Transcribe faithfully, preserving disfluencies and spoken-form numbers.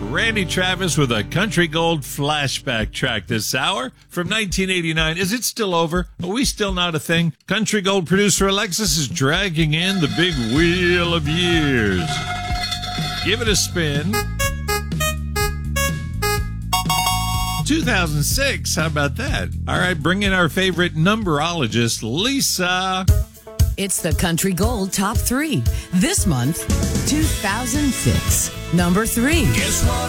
Randy Travis with a Country Gold flashback track this hour from nineteen eighty-nine. Is it still over? Are we still not a thing? Country Gold producer Alexis is dragging in the big wheel of years. Give it a spin. two thousand six, how about that? All right, bring in our favorite numberologist, Lisa. It's the Country Gold Top three. This month, two thousand six. Number three. Guess what?